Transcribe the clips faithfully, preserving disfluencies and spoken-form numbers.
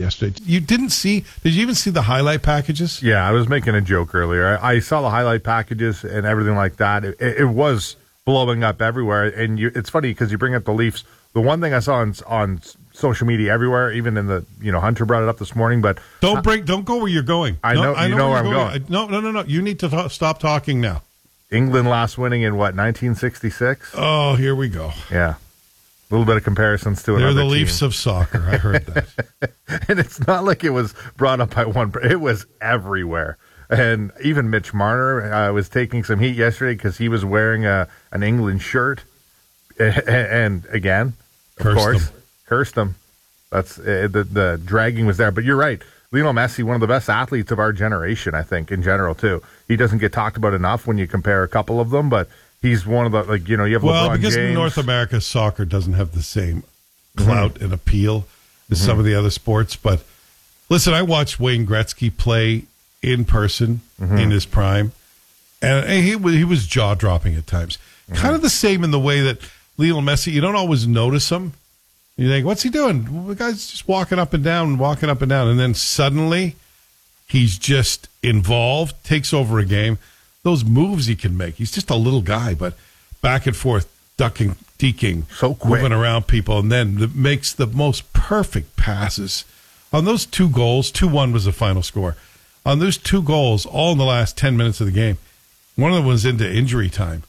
yesterday. You didn't see, did you even see the highlight packages? Yeah, I was making a joke earlier. I, I saw the highlight packages and everything like that. It, it, it was blowing up everywhere. And you, it's funny because you bring up the Leafs. The one thing I saw on, on social media everywhere, even in the, you know, Hunter brought it up this morning, but. Don't break, don't go where you're going. I no, know, I you know, know where, where I'm going. going. I, no, no, no, no. You need to th- stop talking now. England last winning in what, nineteen sixty-six? Oh, here we go. Yeah. A little bit of comparisons to another They're the team. Leafs of soccer. I heard that. And it's not like it was brought up by one. It was everywhere. And even Mitch Marner uh, was taking some heat yesterday because he was wearing a, an England shirt. And, and again, of Cursed course, them. cursed them. That's uh, the the dragging was there. But you're right. Lionel Messi, one of the best athletes of our generation, I think, in general, too. He doesn't get talked about enough when you compare a couple of them, but he's one of the, like, you know, you have well, LeBron because James. North America soccer doesn't have the same clout mm-hmm. and appeal as mm-hmm. some of the other sports. But listen, I watched Wayne Gretzky play in person mm-hmm. in his prime, and he, he was jaw-dropping at times. Mm-hmm. Kind of the same in the way that Lionel Messi, you don't always notice him. You think, what's he doing? Well, the guy's just walking up and down, walking up and down. And then suddenly he's just involved, takes over a game. Those moves he can make. He's just a little guy, but back and forth, ducking, deking, so quick, moving around people, and then the, makes the most perfect passes. On those two goals, two one was the final score. On those two goals, all in the last ten minutes of the game, one of them was into injury time.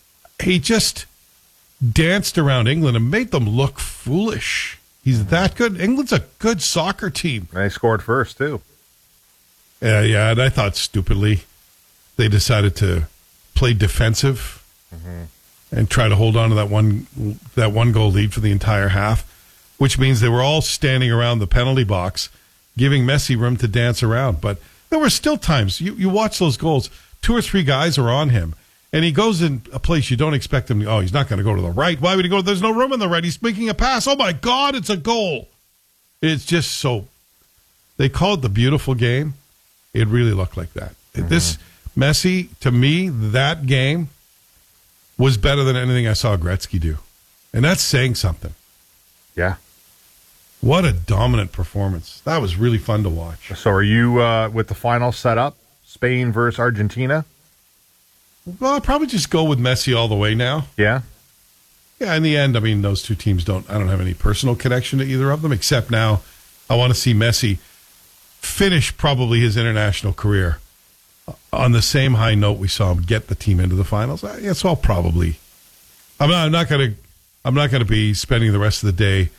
He just danced around England and made them look foolish. He's that good. England's a good soccer team. And they scored first, too. Yeah, yeah, and I thought stupidly they decided to play defensive mm-hmm. and try to hold on to that one that one goal lead for the entire half, which means they were all standing around the penalty box, giving Messi room to dance around. But there were still times, you, you watch those goals, two or three guys are on him, and he goes in a place you don't expect him to. Oh, he's not going to go to the right. Why would he go? There's no room on the right. He's making a pass. Oh, my God, it's a goal. It's just so. They call it the beautiful game. It really looked like that. Mm-hmm. This Messi, to me, that game was better than anything I saw Gretzky do. And that's saying something. Yeah. What a dominant performance. That was really fun to watch. So are you uh, with the final setup, Spain versus Argentina? Well, I'll probably just go with Messi all the way now. Yeah? Yeah, in the end, I mean, those two teams don't, I don't have any personal connection to either of them, except now I want to see Messi finish probably his international career on the same high note we saw him get the team into the finals. Yeah, so I'll probably, I'm not, I'm not going to, I'm not going to be spending the rest of the day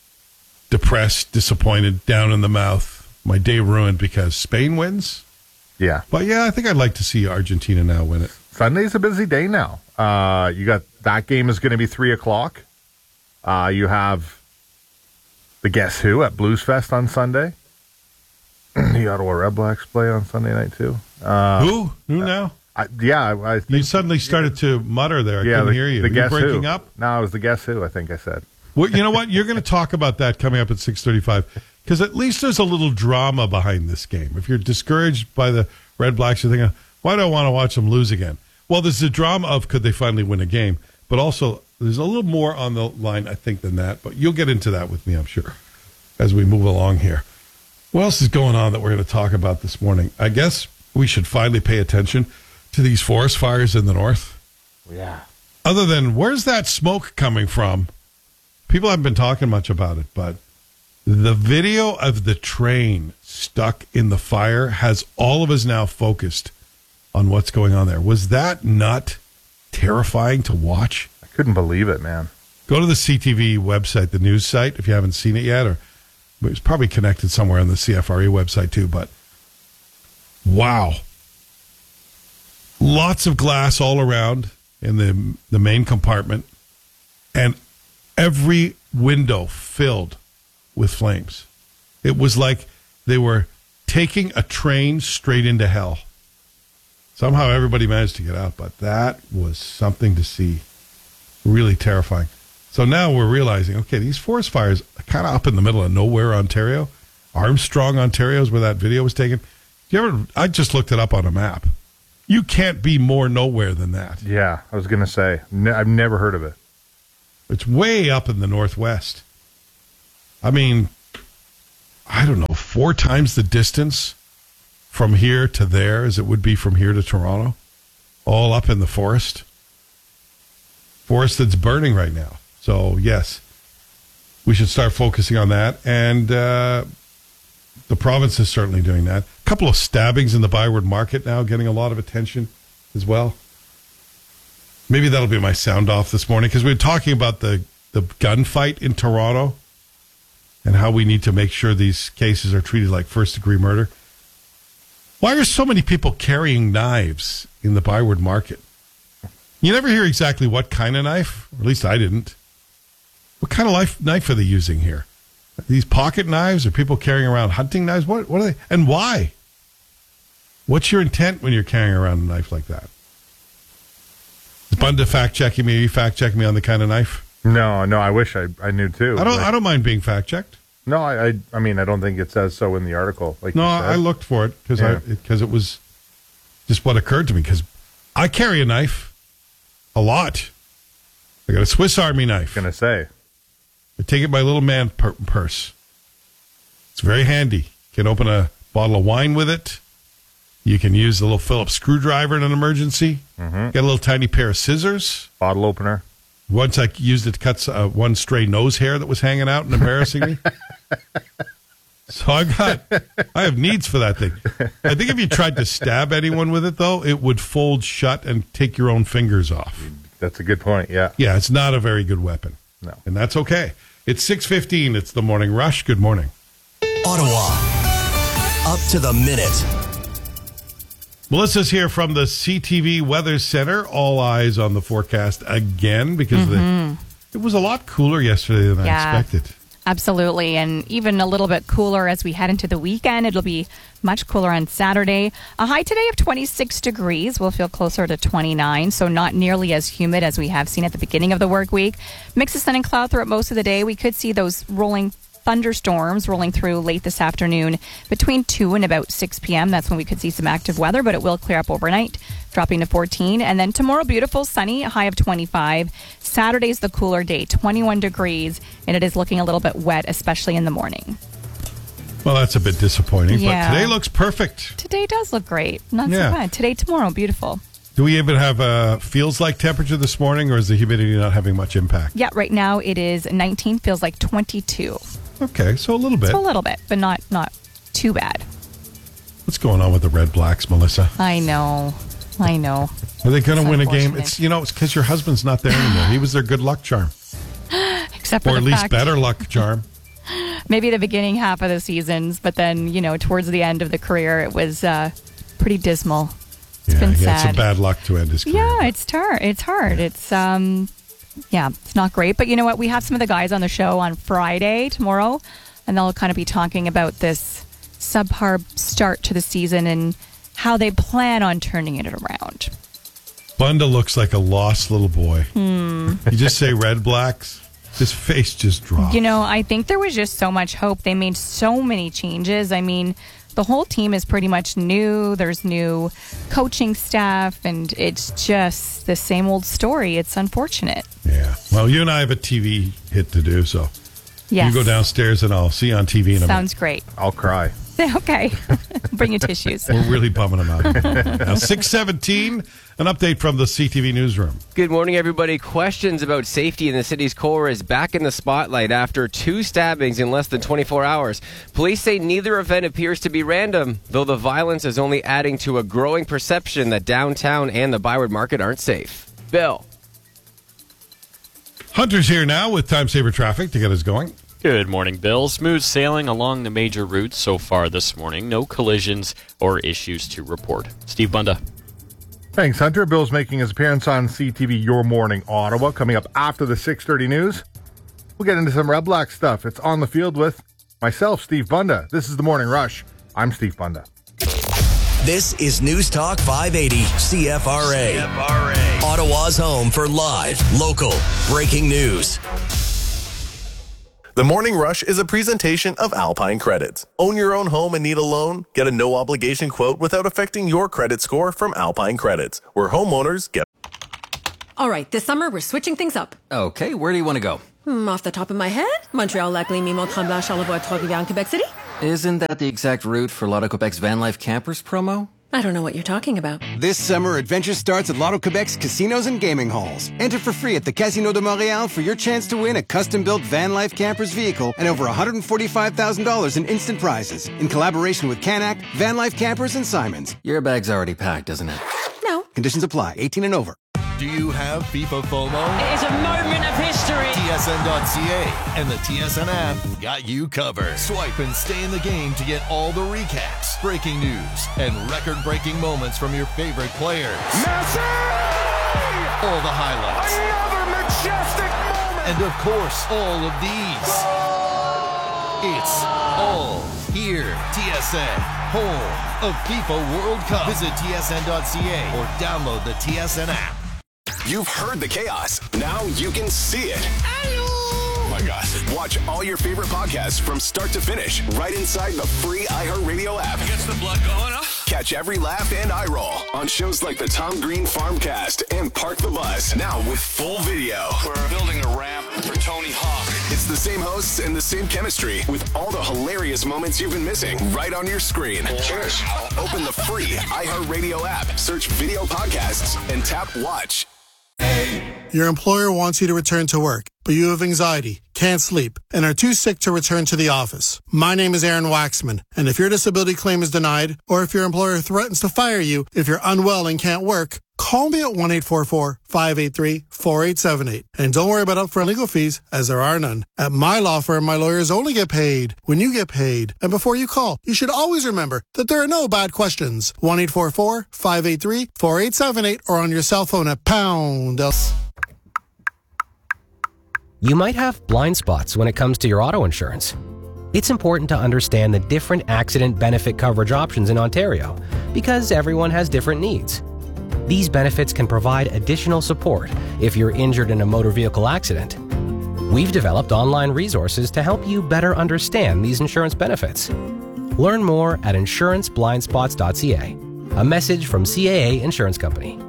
depressed, disappointed, down in the mouth, my day ruined because Spain wins. Yeah. But yeah, I think I'd like to see Argentina now win it. Sunday's a busy day now. Uh, you got that game is going to be three o'clock. Uh, you have the Guess Who at Blues Fest on Sunday. The Ottawa Red Blacks play on Sunday night too. Uh, Who? Who now? I, yeah, I, I think, you suddenly started to mutter there. I yeah, couldn't the, hear you. The Were Guess you breaking Who. up? No, it was the Guess Who. I think I said. Well, you know what? You're going to talk about that coming up at six thirty-five because at least there's a little drama behind this game. If you're discouraged by the Red Blacks, you're thinking, why do I want to watch them lose again? Well, there's the drama of could they finally win a game, but also there's a little more on the line, I think, than that. But you'll get into that with me, I'm sure, as we move along here. What else is going on that we're going to talk about this morning? I guess we should finally pay attention to these forest fires in the north. Yeah. Other than, where's that smoke coming from? People haven't been talking much about it, but the video of the train stuck in the fire has all of us now focused on what's going on there. Was that not terrifying to watch? I couldn't believe it, man. Go to the C T V website, the news site, if you haven't seen it yet, or it's probably connected somewhere on the C F R E website too, but wow. Lots of glass all around in the the main compartment, and every window filled with flames. It was like they were taking a train straight into hell. Somehow everybody managed to get out, but that was something to see. Really terrifying. So now we're realizing, okay, these forest fires are kind of up in the middle of nowhere, Ontario. Armstrong, Ontario is where that video was taken. You ever? I just looked it up on a map. You can't be more nowhere than that. Yeah, I was going to say. Ne- I've never heard of it. It's way up in the northwest. I mean, I don't know, four times the distance from here to there as it would be from here to Toronto, all up in the forest. Forest that's burning right now. So, yes, we should start focusing on that. And uh, the province is certainly doing that. A couple of stabbings in the Byward Market now getting a lot of attention as well. Maybe that'll be my sound off this morning because we were talking about the, the gunfight in Toronto and how we need to make sure these cases are treated like first-degree murder. Why are so many people carrying knives in the Byward Market? You never hear exactly what kind of knife, or at least I didn't. What kind of life, knife are they using here? Are these pocket knives? Are people carrying around hunting knives? What, what are they? And why? What's your intent when you're carrying around a knife like that? Is Bunda fact-checking me? Are you fact-checking me on the kind of knife? No, no, I wish I, I knew too. I don't. Like, I don't mind being fact-checked. No, I, I, I mean, I don't think it says so in the article. Like no, you said. I looked for it because Yeah. I because it was just what occurred to me. Because I carry a knife a lot. I got a Swiss Army knife. Gonna say, I take it in my little man pur- purse. It's very handy. You can open a bottle of wine with it. You can use the little Phillips screwdriver in an emergency. Mm-hmm. Got a little tiny pair of scissors. bottle opener. Once I used it to cut uh, one stray nose hair that was hanging out and embarrassing me. So I got, I have needs for that thing. I think if you tried to stab anyone with it, though, it would fold shut and take your own fingers off. That's a good point. Yeah. Yeah, it's not a very good weapon. No. And that's okay. It's six fifteen. It's the Morning Rush. Good morning. Ottawa. Up to the minute. Melissa's here from the C T V Weather Center. All eyes on the forecast again because Mm-hmm. the, it was a lot cooler yesterday than Yeah. I expected. Absolutely. And even a little bit cooler as we head into the weekend. It'll be much cooler on Saturday. A high today of twenty-six degrees. We'll feel closer to twenty-nine, so not nearly as humid as we have seen at the beginning of the work week. Mix of sun and cloud throughout most of the day. We could see those rolling thunderstorms rolling through late this afternoon between two and about six p.m. That's when we could see some active weather, but it will clear up overnight, dropping to fourteen. And then tomorrow, beautiful, sunny, a high of twenty-five. Saturday's the cooler day, twenty-one degrees, and it is looking a little bit wet, especially in the morning. Well, that's a bit disappointing, Yeah. but today looks perfect. Today does look great. Not Yeah. so bad. Today, tomorrow, beautiful. Do we even have a feels like temperature this morning, or is the humidity not having much impact? Yeah, right now it is nineteen, feels like twenty-two. Okay, so a little bit. So a little bit, but not not too bad. What's going on with the Red Blacks, Melissa? I know. I know. Are they going It's to win a game? unfortunate. It's you know, it's because your husband's not there anymore. He was their good luck charm, Except for or the at least fact, better luck charm. maybe the beginning half of the seasons, but then, you know, towards the end of the career, it was uh, pretty dismal. It's yeah, been he had sad. some bad luck to end his career. Yeah, it's hard. It's hard. It's um, yeah, it's not great. But you know what? We have some of the guys on the show on Friday tomorrow, and they'll kind of be talking about this subpar start to the season and how they plan on turning it around. Bunda looks like a lost little boy. Hmm. You just say Red Blacks, his face just dropped. You know, I think there was just so much hope. They made so many changes. I mean, the whole team is pretty much new. There's new coaching staff, and it's just the same old story. It's unfortunate. Yeah. Well, you and I have a T V hit to do, so Yes. you go downstairs and I'll see you on T V in a Sounds great. I'll cry. Okay. Bring your tissues. minute. We're really bumming them out. Now, six seventeen, an update from the C T V newsroom. Good morning, everybody. Questions about safety in the city's core is back in the spotlight after two stabbings in less than twenty-four hours. Police say neither event appears to be random, though the violence is only adding to a growing perception that downtown and the Byward Market aren't safe. Bill. Hunter's here now with time saver traffic to get us going. Good morning, Bill. Smooth sailing along the major routes so far this morning. No collisions or issues to report. Steve Bunda. Thanks, Hunter. Bill's making his appearance on C T V Your Morning Ottawa. Coming up after the six thirty news, we'll get into some Red Black stuff. It's On the Field with myself, Steve Bunda. This is the Morning Rush. I'm Steve Bunda. This is News Talk five eighty C F R A. C F R A. Ottawa's home for live, local, breaking news. The Morning Rush is a presentation of Alpine Credits. Own your own home and need a loan? Get a no-obligation quote without affecting your credit score from Alpine Credits, where homeowners get... All right, this summer we're switching things up. Okay, where do you want to go? Hmm, off the top of my head, Montreal, Lac Lémy, Mont-Tremblant, Charlevoix, Trois-Rivières, Quebec City. Isn't that the exact route for Lotto Quebec's Van Life Campers promo? I don't know what you're talking about. This summer, adventure starts at Lotto Quebec's casinos and gaming halls. Enter for free at the Casino de Montréal for your chance to win a custom-built Van Life Campers vehicle and over one hundred forty-five thousand dollars in instant prizes in collaboration with Canac, Van Life Campers, and Simons. Your bag's already packed, isn't it? No. Conditions apply. eighteen and over. Do you have FIFA FOMO? It is a moment of history. T S N dot C A and the T S N app got you covered. Swipe and stay in the game to get all the recaps, breaking news, and record-breaking moments from your favorite players. Messi! All the highlights. Another majestic moment! And of course, all of these. It's all here. T S N, home of FIFA World Cup. Visit T S N dot C A or download the T S N app. You've heard the chaos. Now you can see it. Oh my God. Watch all your favorite podcasts from start to finish right inside the free iHeartRadio app. Gets the blood going, huh? Catch every laugh and eye roll on shows like the Tom Green Farmcast and Park the Bus. Now with full video. We're building a ramp for Tony Hawk. It's the same hosts and the same chemistry with all the hilarious moments you've been missing right on your screen. Cheers. Open the free iHeartRadio app, search video podcasts, and tap watch. Your employer wants you to return to work, but you have anxiety, can't sleep, and are too sick to return to the office. My name is Aaron Waxman, and if your disability claim is denied, or if your employer threatens to fire you if you're unwell and can't work, call me at one eight four four, five eight three, four eight seven eight. And don't worry about upfront legal fees, as there are none. At my law firm, my lawyers only get paid when you get paid. And before you call, you should always remember that there are no bad questions. one eight four four, five eight three, four eight seven eight or on your cell phone at pound. You might have blind spots when it comes to your auto insurance. It's important to understand the different accident benefit coverage options in Ontario because everyone has different needs. These benefits can provide additional support if you're injured in a motor vehicle accident. We've developed online resources to help you better understand these insurance benefits. Learn more at insurance blind spots dot c a. A message from C A A Insurance Company.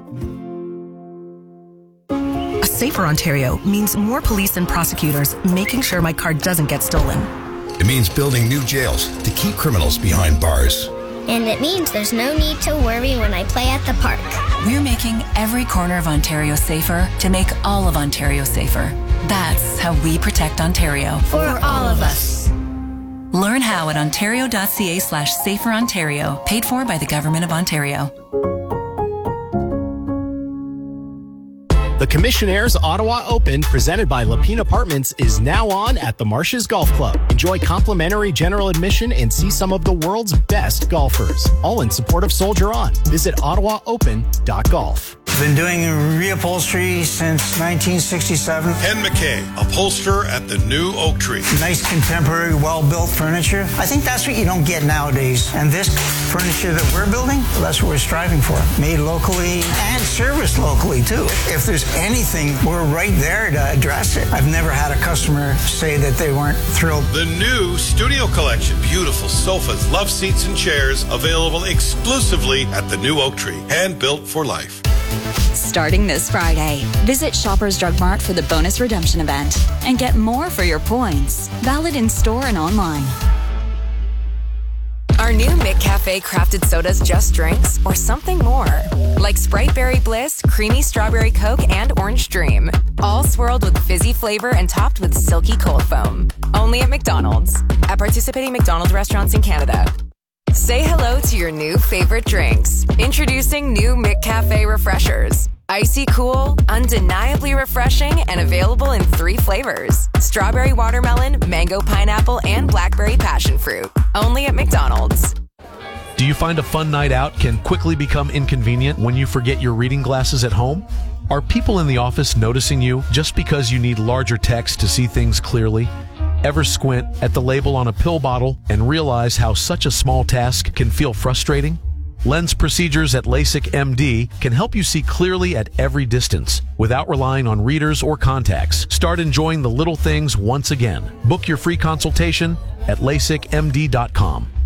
A safer Ontario means more police and prosecutors making sure my car doesn't get stolen. It means building new jails to keep criminals behind bars. And it means there's no need to worry when I play at the park. We're making every corner of Ontario safer to make all of Ontario safer. That's how we protect Ontario. For all of us. Learn how at ontario dot c a slash safer Ontario. Paid for by the Government of Ontario. The Commissionaires Ottawa Open, presented by Lapine Apartments, is now on at the Marshes Golf Club. Enjoy complimentary general admission and see some of the world's best golfers, all in support of Soldier On. Visit ottawa open dot golf. Been doing reupholstery since nineteen sixty-seven. Ken McKay, upholsterer at the new Oak Tree. Nice contemporary, well-built furniture. I think that's what you don't get nowadays. And this furniture that we're building, that's what we're striving for. Made locally and serviced locally, too. If there's anything, we're right there to address it. I've never had a customer say that they weren't thrilled. The new Studio Collection. Beautiful sofas, love seats, and chairs available exclusively at the new Oak Tree. Hand built for life. Starting this Friday, visit Shoppers Drug Mart for the bonus redemption event and get more for your points. Valid in store and online. Are new McCafe crafted sodas just drinks or something more? Like Sprite Berry Bliss, Creamy Strawberry Coke, and Orange Dream. All swirled with fizzy flavor and topped with silky cold foam. Only at McDonald's. At participating McDonald's restaurants in Canada. Say hello to your new favorite drinks. Introducing new McCafe Refreshers. Icy cool, undeniably refreshing, and available in three flavors. Strawberry watermelon, mango pineapple, and blackberry passion fruit. Only at McDonald's. Do you find a fun night out can quickly become inconvenient when you forget your reading glasses at home? Are people in the office noticing you just because you need larger text to see things clearly? Ever squint at the label on a pill bottle and realize how such a small task can feel frustrating? Lens procedures at LASIK M D can help you see clearly at every distance without relying on readers or contacts. Start enjoying the little things once again. Book your free consultation at lasik m d dot com.